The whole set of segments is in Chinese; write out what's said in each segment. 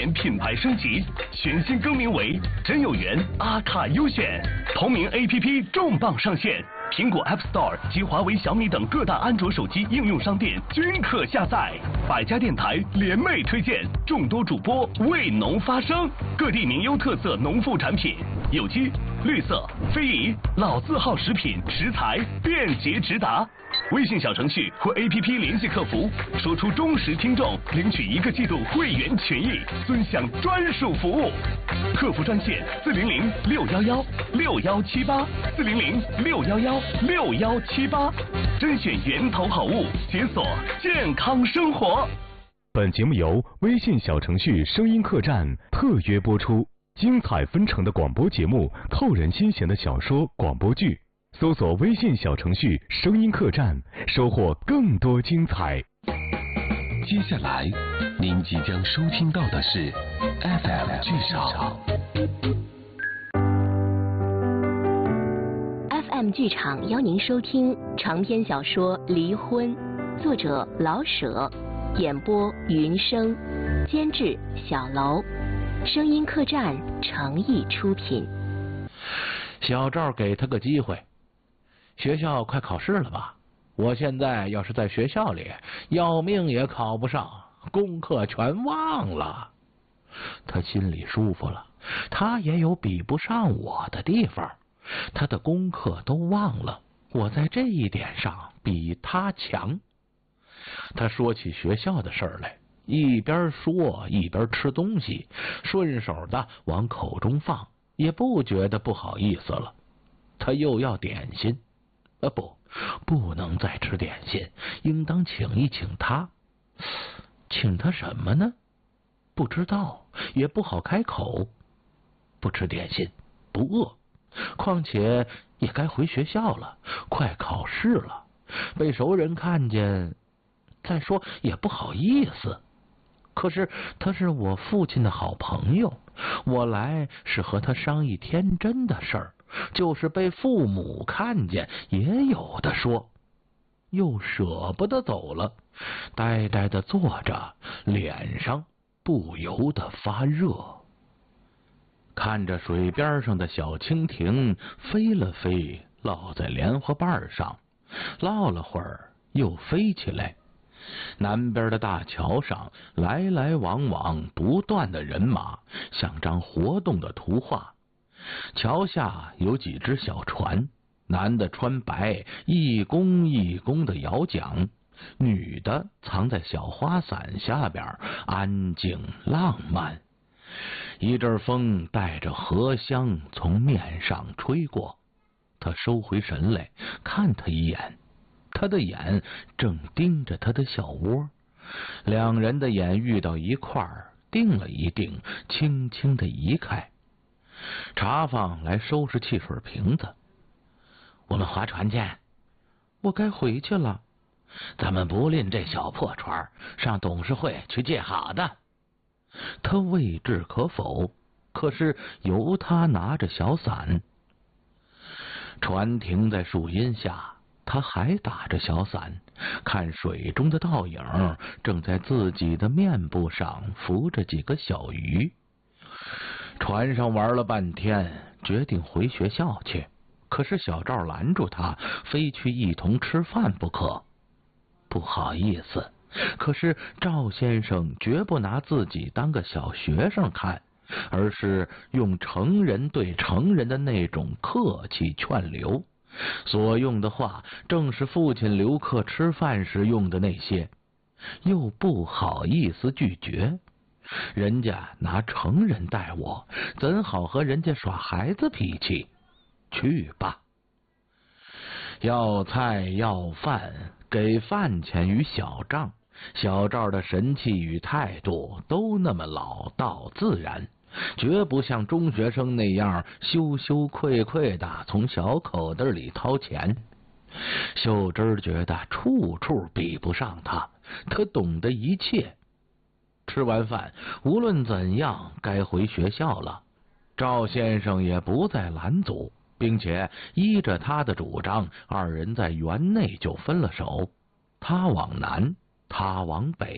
年品牌升级，全新更名为真有缘阿卡优选，同名 APP 重磅上线，苹果 App Store 及华为、小米等各大安卓手机应用商店均可下载。百家电台联袂推荐，众多主播为农发声，各地名优特色农副产品，有机、绿色、非遗、老字号食品食材便捷直达。微信小程序或 APP 联系客服，说出忠实听众，领取1个季度会员权益，尊享专属服务。客服专线400-611-6178，400-611-6178，甄选源头好物，解锁健康生活。 本节目由微信小程序声音客栈特约播出，精彩纷呈的广播节目，扣人心弦的小说广播剧。搜索微信小程序声音客栈，收获更多精彩。 接下来您即将收听到的是 FM 剧场。 FM 剧场邀您收听长篇小说《离婚》，作者老舍，演播云生，监制小楼，声音客栈诚意出品。 小赵给他个机会，学校快考试了吧？我现在要是在学校里，要命也考不上，功课全忘了。他心里舒服了，他也有比不上我的地方，他的功课都忘了，我在这一点上比他强。他说起学校的事儿来，一边说一边吃东西，顺手的往口中放，也不觉得不好意思了。他又要点心，不能再吃点心，应当请一请他。请他什么呢？不知道，也不好开口。不吃点心，不饿，况且也该回学校了，快考试了，被熟人看见，再说也不好意思。可是他是我父亲的好朋友，我来是和他商议天真的事儿，就是被父母看见也有的说。又舍不得走了，呆呆的坐着，脸上不由得发热。看着水边上的小蜻蜓飞了飞，落在莲花瓣上，落了会儿又飞起来。南边的大桥上来来往往不断的人马，像张活动的图画。桥下有几只小船，男的穿白，一弓一弓的摇桨，女的藏在小花伞下边，安静浪漫。一阵风带着荷香从面上吹过，他收回神来，看他一眼，他的眼正盯着他的小窝，两人的眼遇到一块儿，定了一定，轻轻的移开。茶坊来收拾汽水瓶子。我们划船去。我该回去了。咱们不吝这小破船，上董事会去借好的。他未置可否，可是由他拿着小伞。船停在树荫下，他还打着小伞，看水中的倒影正在自己的面部上浮着几个小鱼。船上玩了半天，决定回学校去，可是小赵拦住他，非去一同吃饭不可。不好意思，可是赵先生绝不拿自己当个小学生看，而是用成人对成人的那种客气劝留，所用的话正是父亲留客吃饭时用的那些，又不好意思拒绝。人家拿成人待我，怎好和人家耍孩子脾气？去吧。要菜要饭，给饭钱与小账，小赵的神气与态度都那么老道自然，绝不像中学生那样羞羞愧愧的从小口袋里掏钱。秀芝觉得处处比不上他，他懂得一切。吃完饭，无论怎样该回学校了，赵先生也不再拦阻，并且依着他的主张，二人在园内就分了手，他往南，他往北。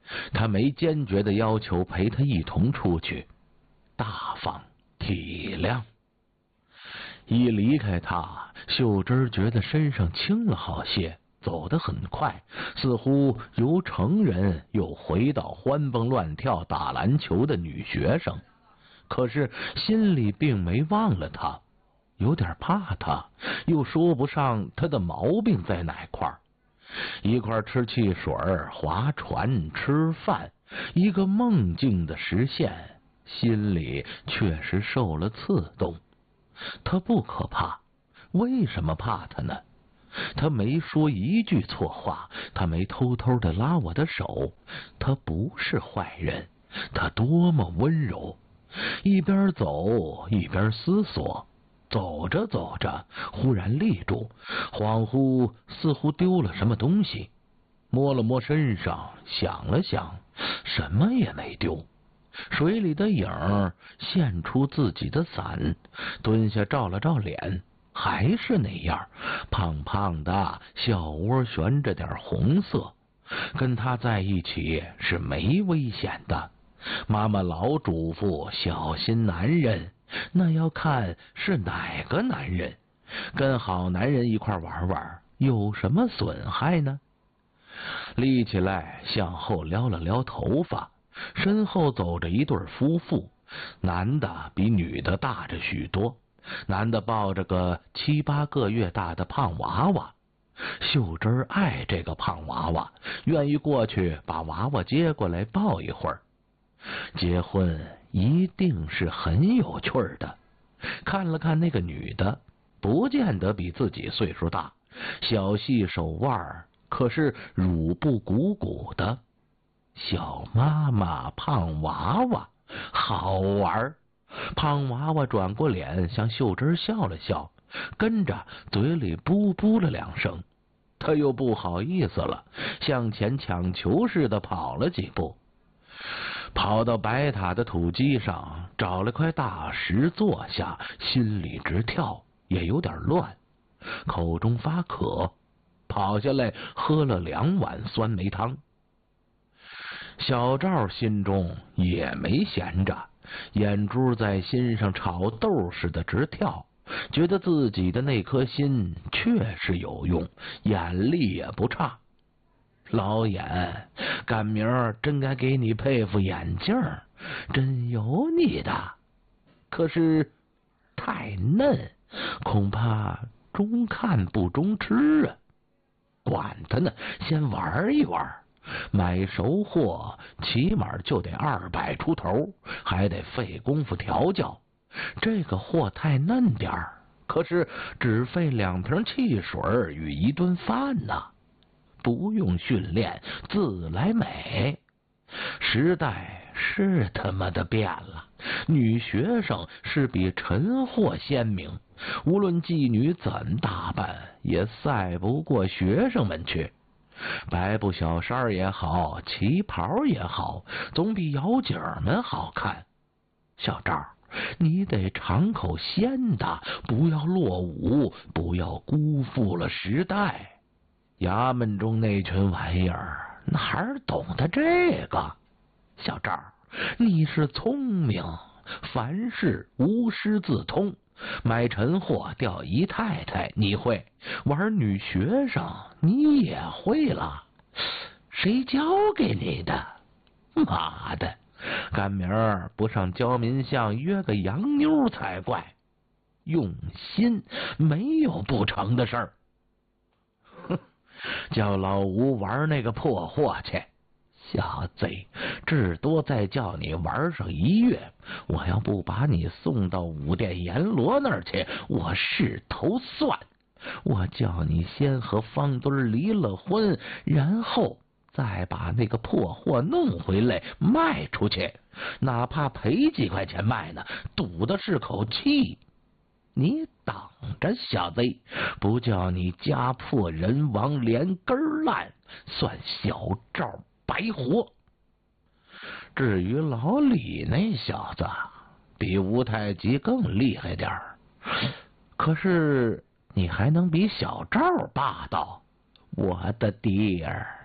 他没坚决的要求陪他一同出去，大方体谅。一离开他，秀珍觉得身上轻了好些，走得很快，似乎由成人又回到欢蹦乱跳打篮球的女学生。可是心里并没忘了他，有点怕他，又说不上他的毛病在哪块儿。一块吃汽水、划船、吃饭，一个梦境的实现，心里确实受了刺痛。他不可怕，为什么怕他呢？他没说一句错话，他没偷偷的拉我的手，他不是坏人，他多么温柔。一边走一边思索，走着走着忽然立住，恍惚似乎丢了什么东西，摸了摸身上，想了想，什么也没丢。水里的影儿现出自己的伞，蹲下照了照脸，还是那样，胖胖的，小窝悬着点红色。跟他在一起是没危险的，妈妈老嘱咐小心男人，那要看是哪个男人。跟好男人一块玩玩，有什么损害呢？立起来，向后撩了撩头发，身后走着一对夫妇，男的比女的大着许多，男的抱着个7、8个月大的胖娃娃。秀珍爱这个胖娃娃，愿意过去把娃娃接过来抱一会儿。结婚一定是很有趣的。看了看那个女的，不见得比自己岁数大，小细手腕，可是乳部鼓鼓的。小妈妈胖娃娃好玩。胖娃娃转过脸向秀珍笑了笑，跟着嘴里噗噗了2声。他又不好意思了，向前抢球似的跑了几步，跑到白塔的土基上，找了块大石坐下，心里直跳，也有点乱，口中发渴，跑下来喝了2碗酸梅汤。小赵心中也没闲着，眼珠在心上炒豆似的直跳，觉得自己的那颗心确实有用，眼力也不差。老眼，赶明儿真该给你配副眼镜，真有你的。可是太嫩，恐怕中看不中吃啊。管他呢，先玩一玩。买熟货起码就得200出头，还得费功夫调教。这个货太嫩点儿，可是只费2瓶汽水与1顿饭呢。不用训练，自来美。时代是他妈的变了，女学生是比陈货鲜明，无论妓女怎打扮，也赛不过学生们去。白布小衫也好，旗袍也好，总比姚姐们好看。小赵，你得尝口鲜的，不要落伍，不要辜负了时代。衙门中那群玩意儿哪懂得这个？小赵，你是聪明，凡事无师自通。买陈货钓姨太太你会，玩女学生你也会了，谁教给你的？妈的，赶明儿不上焦民巷约个洋妞才怪。用心没有不成的事儿。哼，叫老吴玩那个破货去。小贼，至多再叫你玩上1月，我要不把你送到武殿阎罗那儿去，我是头算。我叫你先和方墩离了婚，然后再把那个破货弄回来卖出去，哪怕赔几块钱卖呢，赌的是口气。你等着，小贼，不叫你家破人亡连根烂，算小赵白活。至于老李那小子，比吴太极更厉害点儿，可是你还能比小赵霸道？我的弟儿，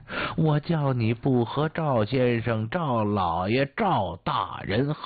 我叫你不和赵先生、赵老爷、赵大人